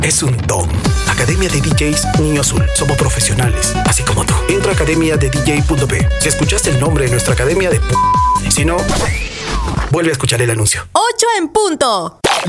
es un don. Academia de DJs Niño Azul. Somos profesionales, así como tú. Entra a academiadedj.p. Si escuchaste el nombre de nuestra academia, de si no, vuelve a escuchar el anuncio. 8 en punto.